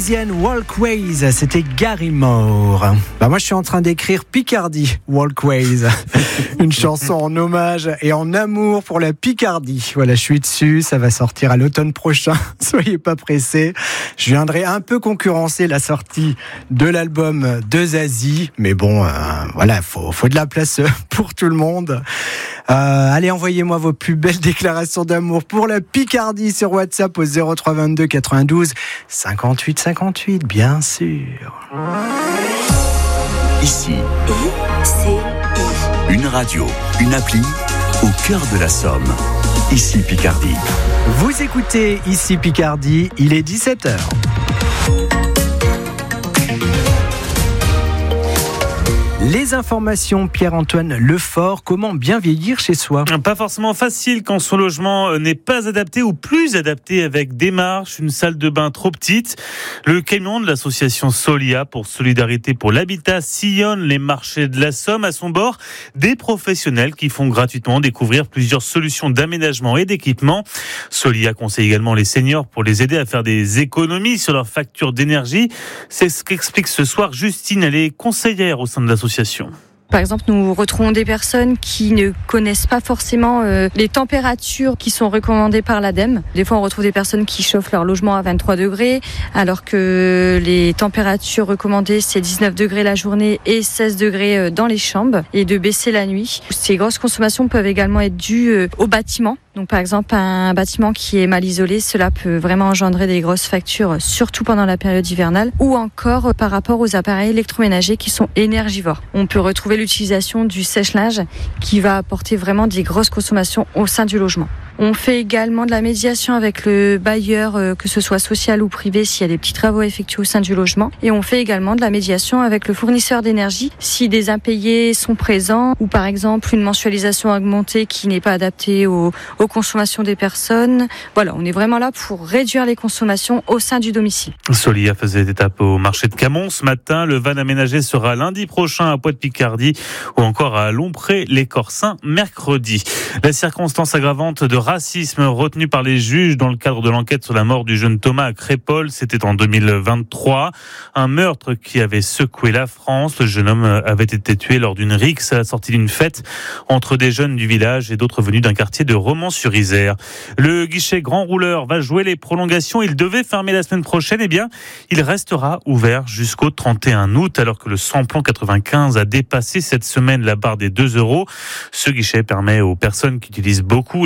parisienne Walkways, c'était Gary Moore. Moi je suis en train d'écrire Picardie Walkways, une chanson en hommage et en amour pour la Picardie. Voilà, je suis dessus, ça va sortir à l'automne prochain, soyez pas pressés. Je viendrai un peu concurrencer la sortie de l'album de Zazie, mais bon, voilà, faut de la place pour tout le monde. Allez, envoyez-moi vos plus belles déclarations d'amour pour la Picardie sur WhatsApp au 03 22 92 58 58, bien sûr. Ici, une radio, une appli au cœur de la Somme. Ici Picardie. Vous écoutez Ici Picardie, il est 17h. Les informations, Pierre-Antoine Lefort, comment bien vieillir chez soi ? Pas forcément facile quand son logement n'est pas adapté ou plus adapté, avec des marches, une salle de bain trop petite. Le camion de l'association Solia pour Solidarité pour l'Habitat sillonne les marchés de la Somme. À son bord, des professionnels qui font gratuitement découvrir plusieurs solutions d'aménagement et d'équipement. Solia conseille également les seniors pour les aider à faire des économies sur leur facture d'énergie. C'est ce qu'explique ce soir Justine, elle est conseillère au sein de l'association. Par exemple, nous retrouvons des personnes qui ne connaissent pas forcément les températures qui sont recommandées par l'ADEME. Des fois, on retrouve des personnes qui chauffent leur logement à 23 degrés, alors que les températures recommandées, c'est 19 degrés la journée et 16 degrés dans les chambres, et de baisser la nuit. Ces grosses consommations peuvent également être dues au bâtiment. Donc par exemple, un bâtiment qui est mal isolé, cela peut vraiment engendrer des grosses factures, surtout pendant la période hivernale, ou encore par rapport aux appareils électroménagers qui sont énergivores. On peut retrouver l'utilisation du sèche-linge qui va apporter vraiment des grosses consommations au sein du logement. On fait également de la médiation avec le bailleur, que ce soit social ou privé, s'il y a des petits travaux effectués au sein du logement. Et on fait également de la médiation avec le fournisseur d'énergie si des impayés sont présents, ou par exemple une mensualisation augmentée qui n'est pas adaptée aux consommations des personnes. Voilà, on est vraiment là pour réduire les consommations au sein du domicile. Solia faisait étape au marché de Camon ce matin. Le van aménagé sera lundi prochain à Poix-de-Picardie ou encore à Lompré-les-Corsins mercredi. La circonstance aggravante de racisme retenue par les juges dans le cadre de l'enquête sur la mort du jeune Thomas à Crépol, c'était en 2023. Un meurtre qui avait secoué la France. Le jeune homme avait été tué lors d'une rixe à la sortie d'une fête entre des jeunes du village et d'autres venus d'un quartier de Romans-sur-Isère. Le guichet grand rouleur va jouer les prolongations. Il devait fermer la semaine prochaine. Eh bien, il restera ouvert jusqu'au 31 août, alors que le samplon 95 a dépassé cette semaine la barre des 2 €. Ce guichet permet aux personnes qui utilisent beaucoup